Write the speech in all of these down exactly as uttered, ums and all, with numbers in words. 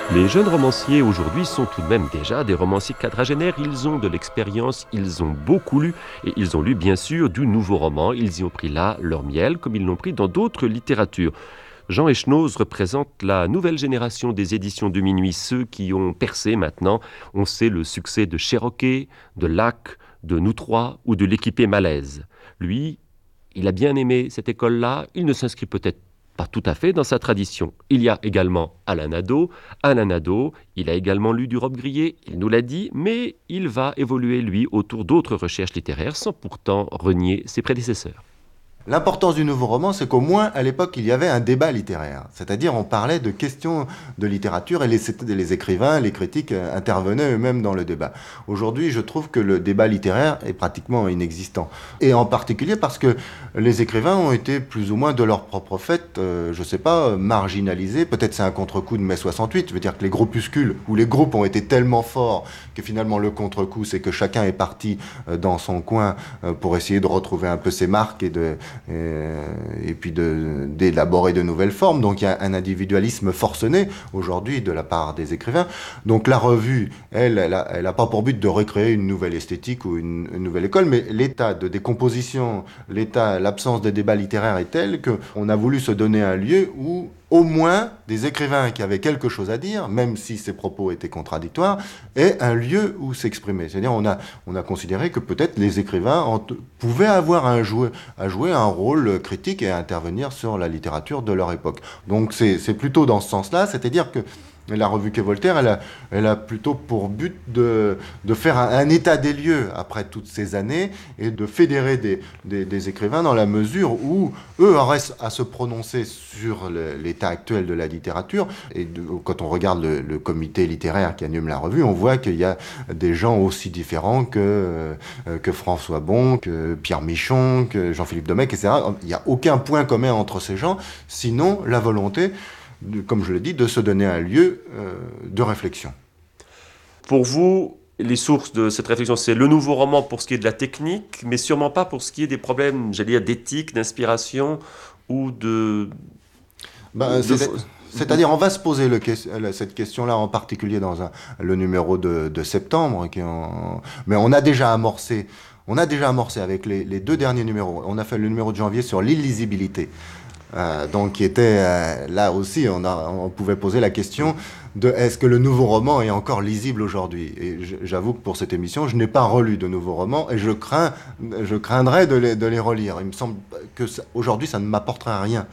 Les jeunes romanciers aujourd'hui sont tout de même déjà des romanciers quadragénaires. Ils ont de l'expérience, ils ont beaucoup lu et ils ont lu bien sûr du nouveau roman. Ils y ont pris là leur miel comme ils l'ont pris dans d'autres littératures. Jean Echenoz représente la nouvelle génération des éditions de minuit, ceux qui ont percé maintenant. On sait le succès de Cherokee, de Lac, de Nous trois ou de l'équipé Malaise. Lui, il a bien aimé cette école-là. Il ne s'inscrit peut-être pas tout à fait dans sa tradition. Il y a également Alain Nadeau. Alain Nadeau, il a également lu du Robbe-Grillet, il nous l'a dit, mais il va évoluer, lui, autour d'autres recherches littéraires sans pourtant renier ses prédécesseurs. L'importance du nouveau roman, c'est qu'au moins, à l'époque, il y avait un débat littéraire. C'est-à-dire, on parlait de questions de littérature et les, les écrivains, les critiques intervenaient eux-mêmes dans le débat. Aujourd'hui, je trouve que le débat littéraire est pratiquement inexistant. Et en particulier parce que les écrivains ont été plus ou moins de leur propre fait, euh, je sais pas, marginalisés. Peut-être c'est un contre-coup de mai soixante-huit. Je veux dire que les groupuscules ou les groupes ont été tellement forts que finalement le contre-coup, c'est que chacun est parti euh, dans son coin euh, pour essayer de retrouver un peu ses marques et de et, et puis de, d'élaborer de nouvelles formes. Donc il y a un individualisme forcené aujourd'hui de la part des écrivains. Donc la revue, elle, elle a, elle a pas pour but de recréer une nouvelle esthétique ou une, une nouvelle école, mais l'état de décomposition, l'état, l'absence de débat littéraire est tel qu'on a voulu se donner un lieu où au moins des écrivains qui avaient quelque chose à dire, même si ces propos étaient contradictoires, et un lieu où s'exprimer. C'est-à-dire on a, on a considéré que peut-être les écrivains en t- pouvaient avoir un jouer, à jouer un rôle critique et à intervenir sur la littérature de leur époque. Donc c'est, c'est plutôt dans ce sens-là, c'est-à-dire que la revue Quai Voltaire, elle a, elle a plutôt pour but de, de faire un, un état des lieux après toutes ces années et de fédérer des, des, des écrivains dans la mesure où eux auraient à se prononcer sur le, l'état actuel de la littérature. Et de, quand on regarde le, le comité littéraire qui anime la revue, on voit qu'il y a des gens aussi différents que, euh, que François Bon, que Pierre Michon, que Jean-Philippe Domecq, et cetera. Il n'y a aucun point commun entre ces gens, sinon la volonté, comme je l'ai dit, de se donner un lieu euh, de réflexion. Pour vous, les sources de cette réflexion, c'est le nouveau roman pour ce qui est de la technique, mais sûrement pas pour ce qui est des problèmes, j'allais dire, d'éthique, d'inspiration ou de... Ben, de... c'est, c'est-à-dire, on va se poser le, cette question-là, en particulier dans un, le numéro de, de septembre, qui en, mais on a déjà amorcé, on a déjà amorcé avec les, les deux derniers numéros. On a fait le numéro de janvier sur l'illisibilité. Euh, donc qui était euh, là aussi, on, a, on pouvait poser la question de est-ce que le nouveau roman est encore lisible aujourd'hui. Et j'avoue que pour cette émission, je n'ai pas relu de nouveaux romans et je crains, je craindrais de les, de les relire. Il me semble que ça, aujourd'hui, ça ne m'apporterait rien.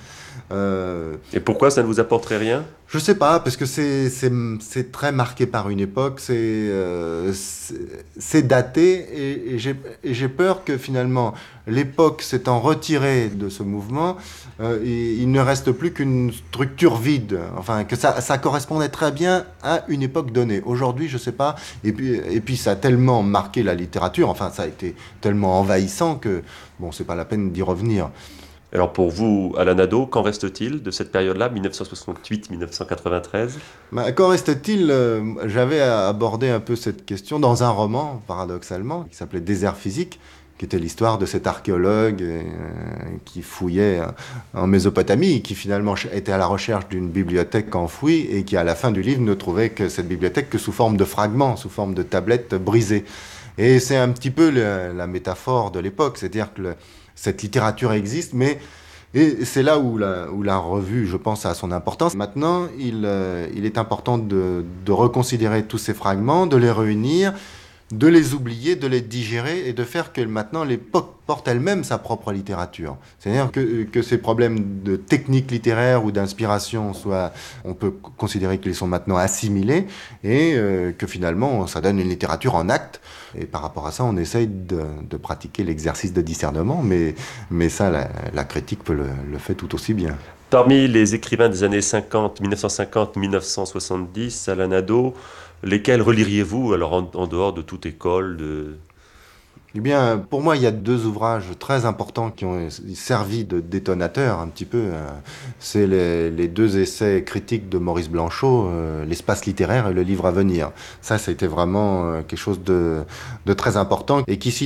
Euh, et pourquoi ça ne vous apporterait rien ? Je sais pas, parce que c'est, c'est, c'est très marqué par une époque, c'est, euh, c'est, c'est daté, et, et, j'ai, et j'ai peur que finalement, l'époque s'étant retirée de ce mouvement, euh, il, il ne reste plus qu'une structure vide. Enfin, que ça, ça correspondait très bien à une époque donnée. Aujourd'hui, je sais pas, et puis, et puis ça a tellement marqué la littérature, enfin, ça a été tellement envahissant que, bon, c'est pas la peine d'y revenir. Alors pour vous, Alain Nadeau, qu'en reste-t-il de cette période-là, dix-neuf cent soixante-huit à dix-neuf cent quatre-vingt-treize ? Bah, qu'en reste-t-il euh, J'avais abordé un peu cette question dans un roman, paradoxalement, qui s'appelait Désert physique, qui était l'histoire de cet archéologue euh, qui fouillait euh, en Mésopotamie, qui finalement était à la recherche d'une bibliothèque enfouie et qui, à la fin du livre, ne trouvait que cette bibliothèque que sous forme de fragments, sous forme de tablettes brisées. Et c'est un petit peu le, la métaphore de l'époque, c'est-à-dire que le, cette littérature existe, mais et c'est là où la, où la revue, je pense, a son importance. Maintenant, il, euh, il est important de, de reconsidérer tous ces fragments, de les réunir, de les oublier, de les digérer et de faire que maintenant l'époque porte elle-même sa propre littérature. C'est-à-dire que, que ces problèmes de technique littéraire ou d'inspiration soient, on peut considérer qu'ils sont maintenant assimilés et euh, que finalement ça donne une littérature en acte. Et par rapport à ça, on essaye de, de pratiquer l'exercice de discernement, mais, mais ça, la, la critique peut le, le fait tout aussi bien. Parmi les écrivains des années cinquante, dix-neuf cent cinquante à dix-neuf cent soixante-dix, Alain Nadeau, lesquels reliriez-vous, alors en, en dehors de toute école de... Eh bien, pour moi, il y a deux ouvrages très importants qui ont servi de détonateur un petit peu. C'est les, les deux essais critiques de Maurice Blanchot, euh, L'espace littéraire et Le livre à venir. Ça, ça a été vraiment quelque chose de, de très important et qui